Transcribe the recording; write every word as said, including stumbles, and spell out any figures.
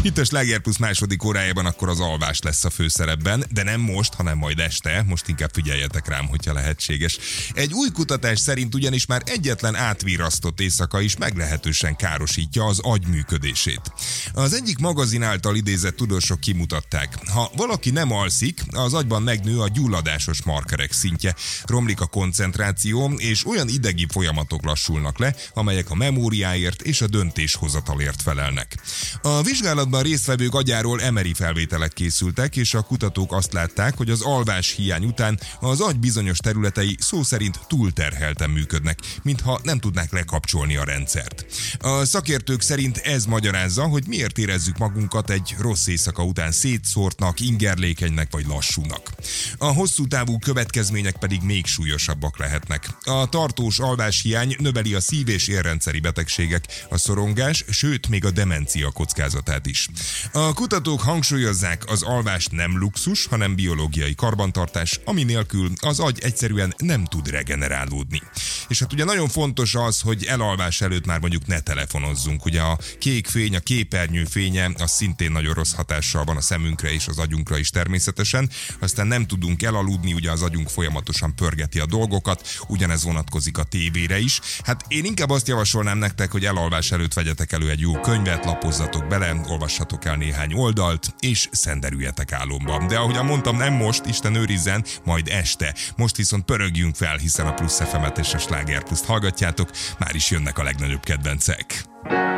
Itt a Sláger Plusz második órájában akkor az alvás lesz a főszerepben, de nem most, hanem majd este. Most inkább figyeljetek rám, hogyha lehetséges. Egy új kutatás szerint ugyanis már egyetlen átvirrasztott éjszaka is meglehetősen károsítja az agy működését. Az egyik magazin által idézett tudósok kimutatták, ha valaki nem alszik, az agyban megnő a gyulladásos markerek szintje, romlik a koncentráció, és olyan idegi folyamatok lassulnak le, amelyek a memóriáért és a döntéshozatalért felelnek. A vizsgálatban résztvevők agyáról em er i felvételek készültek, és a kutatók azt látták, hogy az alvás hiány után az agy bizonyos területei szó szerint túlterhelten működnek, mintha nem tudnák lekapcsolni a rendszert. A szakértők szerint ez magyarázza, hogy miért érezzük magunkat egy rossz éjszaka után szétszórtnak, ingerlékenynek vagy lassúnak. A hosszú távú következmények pedig még súlyosabbak lehetnek. A tartós alváshiány növeli a szív- és érrendszeri betegségek, a szorongás, sőt még a demencia kockázatát is. A kutatók hangsúlyozzák, az alvás nem luxus, hanem biológiai karbantartás, ami nélkül az agy egyszerűen nem tud regenerálódni. És hát ugye nagyon fontos az, hogy elalvás előtt már mondjuk ne telefonozzunk. Ugye a kék fény, a képernyő fénye, az szintén nagyon rossz hatással van a szemünkre és az agyunkra is természetesen. Aztán nem tudunk elaludni, ugye az agyunk folyamatosan pörgeti a dolgokat, ugyanez vonatkozik a tévére is. Hát én inkább azt javasolnám nektek, hogy elalvás előtt vegyetek elő egy jó könyvet, lapozzatok bele, olvassatok el néhány oldalt, és szenderüljetek álomba. De ahogyan mondtam, nem most, Isten őrizzen, majd este. Most viszont pörögjünk fel, hiszen a Plusz ef emet és a Sláger Pluszt hallgatjátok, már is jönnek a legnagyobb kedvencek.